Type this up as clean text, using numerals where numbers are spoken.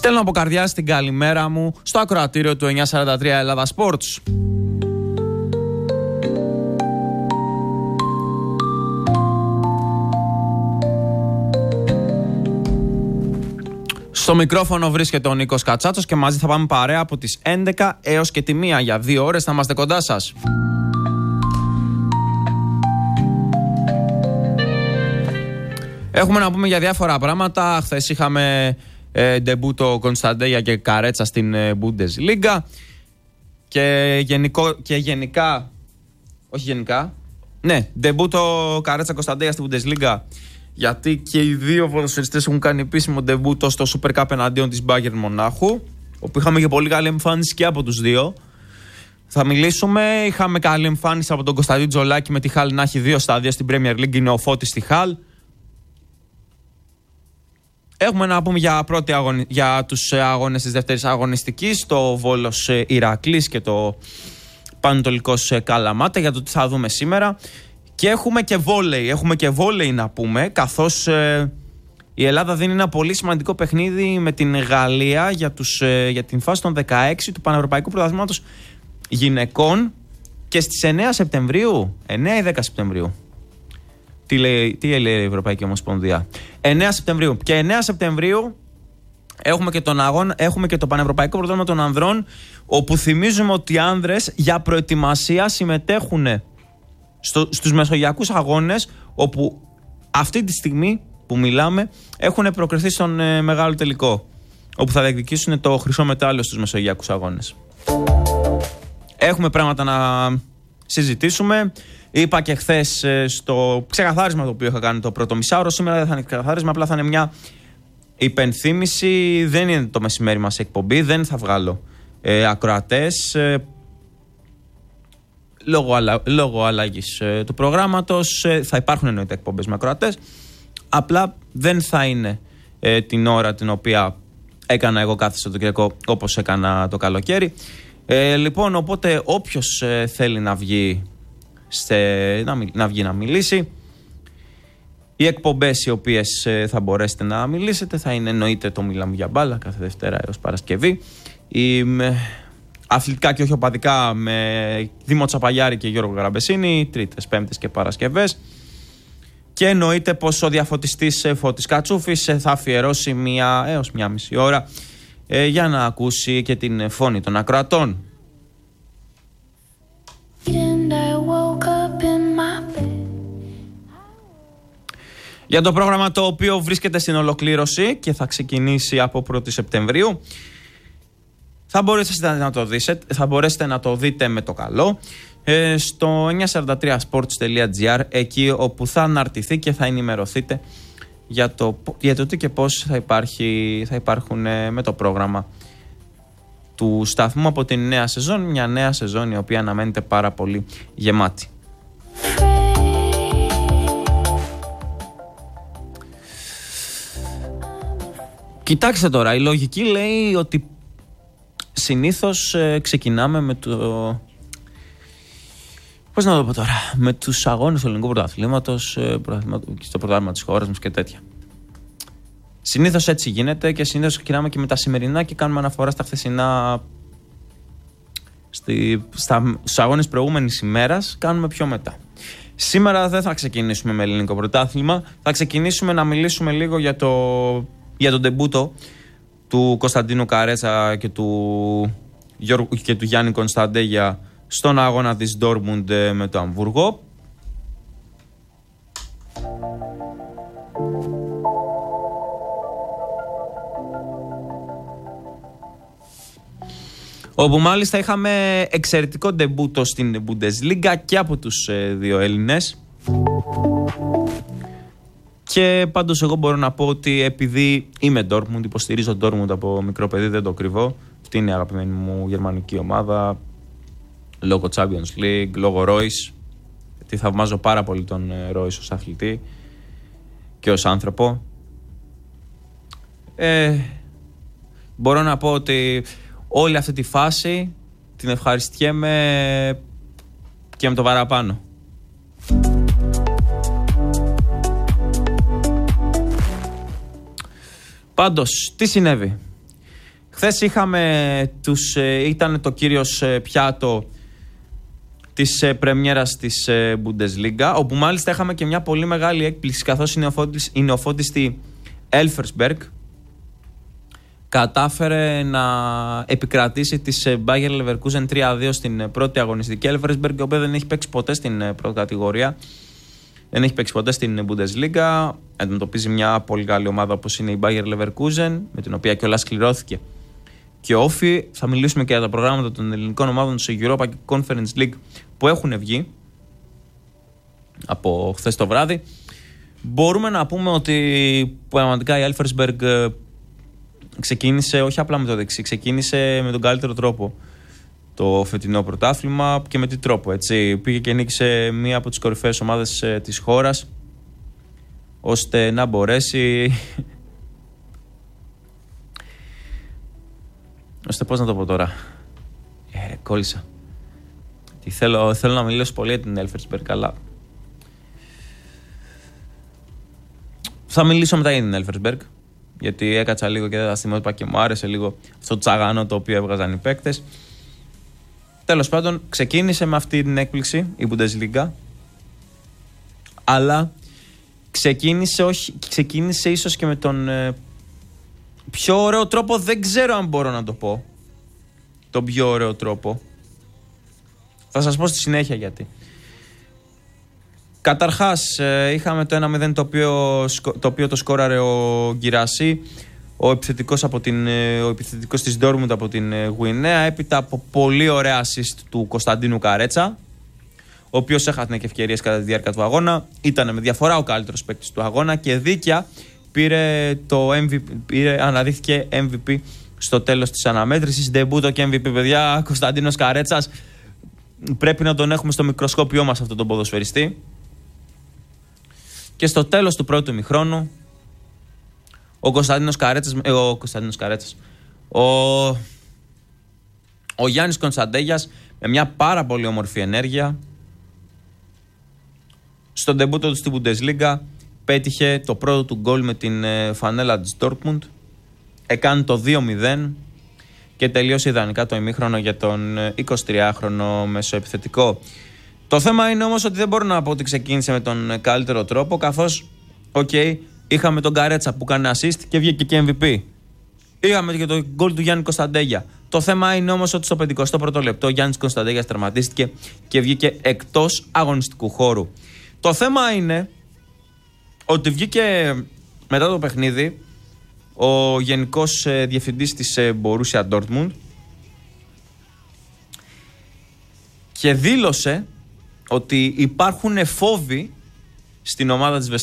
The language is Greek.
Στέλνω από καρδιά την καλημέρα μου στο ακροατήριο του 943 Ελλάδα Sports. Στο μικρόφωνο βρίσκεται ο Νίκος Κατσάτσος και μαζί θα πάμε παρέα από τις 11 έως και τη 1 για 2 ώρες. Θα είμαστε κοντά σας. Έχουμε να πούμε για διάφορα πράγματα. Χθες είχαμε ντεμπούτο Κωνσταντέια και Καρέτσα στην Bundesliga ντεμπούτο Καρέτσα Κωνσταντέια στην Bundesliga, γιατί και οι δύο ποδοσφαιριστές έχουν κάνει επίσημο ντεμπούτο στο Super Cup εναντίον της Bayern Μονάχου, όπου είχαμε και πολύ καλή εμφάνιση και από τους δύο. Θα μιλήσουμε. Είχαμε καλή εμφάνιση από τον Κωνσταντίν Τζολάκη με τη Χάλ να έχει 2 στάδια στην Premier League. Είναι ο Φώτης στη Χάλ. Έχουμε να πούμε για τους αγώνες της δεύτερης αγωνιστικής, το Βόλος Ηρακλής και το Πανετολικός Καλαμάτα, για το τι θα δούμε σήμερα. Και έχουμε και βόλεϊ να πούμε, καθώς η Ελλάδα δίνει ένα πολύ σημαντικό παιχνίδι με την Γαλλία για την φάση των 16 του Πανευρωπαϊκού Πρωταθλήματος Γυναικών και στις 9 Σεπτεμβρίου, 9 ή 10 Σεπτεμβρίου. Τι λέει η Ευρωπαϊκή Ομοσπονδία? 9 Σεπτεμβρίου. Και 9 Σεπτεμβρίου έχουμε και το Πανευρωπαϊκό Πρωτάθλημα των Ανδρών, όπου θυμίζουμε ότι οι άνδρες για προετοιμασία συμμετέχουν στους μεσογειακούς αγώνες, όπου αυτή τη στιγμή που μιλάμε έχουν προκριθεί στον μεγάλο τελικό, όπου θα διεκδικήσουν το χρυσό μετάλλιο στους μεσογειακούς αγώνες. Έχουμε πράγματα να συζητήσουμε. Είπα και χθες στο ξεκαθάρισμα το οποίο είχα κάνει το πρώτο μισάωρο. Σήμερα δεν θα είναι ξεκαθάρισμα, απλά θα είναι μια υπενθύμηση. Δεν είναι το μεσημέρι μας εκπομπή, δεν θα βγάλω ακροατές λόγω αλλαγής του προγράμματος. Θα υπάρχουν εννοείται εκπομπές με ακροατές, απλά δεν θα είναι την ώρα την οποία έκανα εγώ κάθε Σαββατοκύριακο, όπως έκανα το καλοκαίρι. Λοιπόν, οπότε όποιος θέλει να βγει να μιλήσει, οι εκπομπές οι οποίες θα μπορέσετε να μιλήσετε θα είναι εννοείται το Μιλάμε για μπάλα κάθε Δευτέρα έως Παρασκευή, αθλητικά και όχι οπαδικά με Δήμο Τσαπαγιάρη και Γιώργο Γαραμπεσίνη, Τρίτες, Πέμπτες και Παρασκευές. Και εννοείται πως ο διαφωτιστής Φώτης Κατσούφης θα αφιερώσει 1 έως 1,5 ώρα για να ακούσει και την φωνή των ακροατών. Για το πρόγραμμα το οποίο βρίσκεται στην ολοκλήρωση και θα ξεκινήσει από 1η Σεπτεμβρίου, θα μπορέσετε να το δείτε με το καλό στο 943sports.gr, εκεί όπου θα αναρτηθεί και θα ενημερωθείτε για το τι και πώς θα υπάρχουν με το πρόγραμμα του σταθμού από την νέα σεζόν, μια νέα σεζόν η οποία αναμένεται πάρα πολύ γεμάτη. Κοιτάξτε τώρα, η λογική λέει ότι συνήθως ξεκινάμε με πώς να το πω τώρα, με τους αγώνες του ελληνικού πρωταθλήματος, στο πρωτάθλημα της χώρας μας και τέτοια. Συνήθως έτσι γίνεται και συνήθως ξεκινάμε και με τα σημερινά και κάνουμε αναφορά στα χθεσινά. Στους αγώνες προηγούμενης ημέρας κάνουμε πιο μετά. Σήμερα δεν θα ξεκινήσουμε με ελληνικό πρωτάθλημα. Θα ξεκινήσουμε να μιλήσουμε λίγο για τον ντεμπούτο του Κωνσταντίνου Καρέτσα και του Γιάννη Κωνσταντέγια στον αγώνα της Ντόρτμουντ με το Αμβούργο. Όπου μάλιστα είχαμε εξαιρετικό ντεμπούτο στην Bundesliga και από τους δύο Έλληνες. Και πάντως εγώ μπορώ να πω ότι επειδή είμαι Dortmund, υποστηρίζω Dortmund από μικρό παιδί, δεν το κρυβώ. Αυτή είναι η αγαπημένη μου γερμανική ομάδα, λόγω Champions League, λόγω Royce. Γιατί θαυμάζω πάρα πολύ τον Royce ως αθλητή και ως άνθρωπο. Μπορώ να πω ότι όλη αυτή τη φάση την ευχαριστιέμαι και με το παραπάνω. Πάντως, τι συνέβη? Χθες ήταν το κύριος πιάτο της πρεμιέρας της Bundesliga, όπου μάλιστα είχαμε και μια πολύ μεγάλη έκπληξη, καθώς η νεοφώτιστη Elversberg κατάφερε να επικρατήσει της Bayer Leverkusen 3-2 στην πρώτη αγωνιστική. Elversberg, η οποία δεν έχει παίξει ποτέ στην πρώτη κατηγορία, δεν έχει παίξει ποτέ στην Bundesliga, αντιμετωπίζει μια πολύ καλή ομάδα όπως είναι η Bayer Leverkusen, με την οποία κιόλας κληρώθηκε και όφη. Θα μιλήσουμε και για τα προγράμματα των ελληνικών ομάδων σε Europa και Conference League που έχουν βγει από χθες το βράδυ. Μπορούμε να πούμε ότι πραγματικά η Elversberg ξεκίνησε όχι απλά με το δεξί, ξεκίνησε με τον καλύτερο τρόπο το φετινό πρωτάθλημα. Και με τι τρόπο, έτσι? Πήγε και νίκησε μία από τις κορυφαίες ομάδες της χώρας, ώστε να μπορέσει, ώστε πώς να το πω τώρα, κόλλησα. Θέλω να μιλήσω πολύ για την Elversberg, αλλά θα μιλήσω μετά για την Elversberg, γιατί έκατσα λίγο και τα θυμότυπα και μου άρεσε λίγο αυτό το τσαγανό το οποίο έβγαζαν οι παίκτες. Τέλος πάντων, ξεκίνησε με αυτή την έκπληξη η Bundesliga, αλλά ξεκίνησε ίσως και με τον πιο ωραίο τρόπο, δεν ξέρω αν μπορώ να το πω, τον πιο ωραίο τρόπο. Θα σας πω στη συνέχεια γιατί. Καταρχάς, είχαμε το 1-0 το οποίο το σκόραρε ο Γκυρασί, ο επιθετικός της Dortmund από την Γουινέα, έπειτα από πολύ ωραία assist του Κωνσταντίνου Καρέτσα, ο οποίος έχανε και ευκαιρίες κατά τη διάρκεια του αγώνα. Ήταν με διαφορά ο καλύτερος παίκτης του αγώνα και δίκαια αναδείχθηκε MVP στο τέλος της αναμέτρησης. Ντεμπούτο και MVP, παιδιά. Κωνσταντίνος Καρέτσας, πρέπει να τον έχουμε στο μικροσκόπιό μας αυτόν τον ποδοσφαιριστή. Και στο τέλος του πρώτου ημιχρόνου ο Γιάννης Κωνσταντέγιας με μια πάρα πολύ όμορφη ενέργεια στον ντεμπούτο του στη Bundesliga πέτυχε το πρώτο του γκολ με την φανέλα της Dortmund, έκανε το 2-0 και τελείωσε ιδανικά το ημίχρονο για τον 23χρονο μεσοεπιθετικό. Το θέμα είναι όμως ότι δεν μπορώ να πω ότι ξεκίνησε με τον καλύτερο τρόπο, καθώς είχαμε τον Καρέτσα που έκανε assist και βγήκε και MVP. Είχαμε και το γκολ του Γιάννη Κωνσταντέγια. Το θέμα είναι όμως ότι στο 51ο λεπτό ο Γιάννης Κωνσταντέγιας τερματίστηκε και βγήκε εκτός αγωνιστικού χώρου. Το θέμα είναι ότι βγήκε μετά το παιχνίδι ο γενικός διευθυντής της Borussia Dortmund και δήλωσε ότι υπάρχουν φόβοι στην ομάδα της